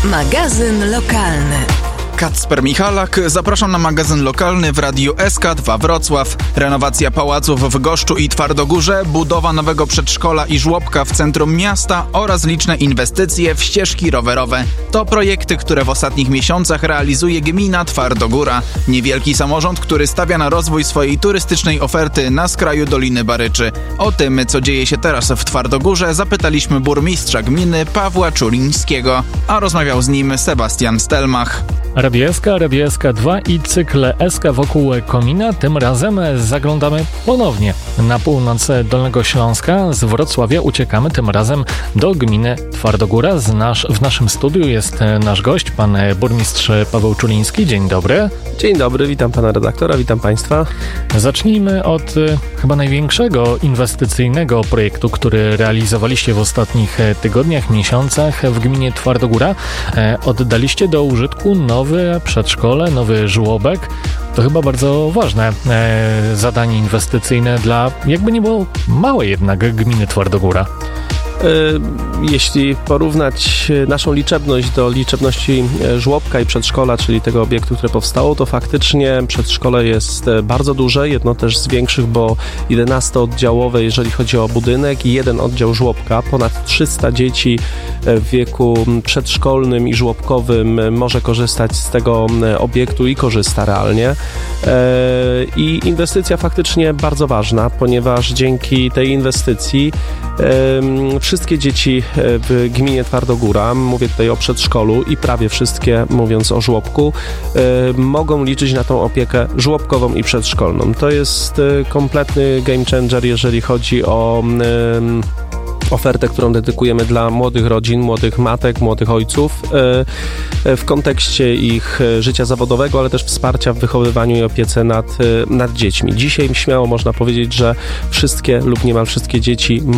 Magazyn lokalny. Kacper Michalak, zapraszam na magazyn lokalny w Radiu SK2 Wrocław. Renowacja pałaców w Goszczu i Twardogórze, budowa nowego przedszkola i żłobka w centrum miasta oraz liczne inwestycje w ścieżki rowerowe. To projekty, które w ostatnich miesiącach realizuje gmina Twardogóra. Niewielki samorząd, który stawia na rozwój swojej turystycznej oferty na skraju Doliny Baryczy. O tym, co dzieje się teraz w Twardogórze, zapytaliśmy burmistrza gminy Pawła Czulińskiego, a rozmawiał z nim Sebastian Stelmach. Radio SK 2 i cykl SK wokół komina. Tym razem zaglądamy ponownie na północ Dolnego Śląska. Z Wrocławia uciekamy tym razem do gminy Twardogóra. W naszym studiu jest nasz gość, pan burmistrz Paweł Czuliński. Dzień dobry. Dzień dobry, witam pana redaktora, witam państwa. Zacznijmy od chyba największego inwestycyjnego projektu, który realizowaliście w ostatnich tygodniach, miesiącach w gminie Twardogóra. Oddaliście do użytku nowe przedszkole, nowy żłobek. To chyba bardzo ważne zadanie inwestycyjne dla, jakby nie było, małej jednak gminy Twardogóra. Jeśli porównać naszą liczebność do liczebności żłobka i przedszkola, czyli tego obiektu, które powstało, to faktycznie przedszkole jest bardzo duże, jedno też z większych, bo 11-oddziałowe, jeżeli chodzi o budynek, i jeden oddział żłobka. Ponad 300 dzieci w wieku przedszkolnym i żłobkowym może korzystać z tego obiektu i korzysta realnie. I inwestycja faktycznie bardzo ważna, ponieważ dzięki tej inwestycji wszystkie dzieci w gminie Twardogóra, mówię tutaj o przedszkolu, i prawie wszystkie, mówiąc o żłobku, mogą liczyć na tą opiekę żłobkową i przedszkolną. To jest kompletny game changer, jeżeli chodzi o ofertę, którą dedykujemy dla młodych rodzin, młodych matek, młodych ojców w kontekście ich życia zawodowego, ale też wsparcia w wychowywaniu i opiece nad dziećmi. Dzisiaj śmiało można powiedzieć, że wszystkie lub niemal wszystkie dzieci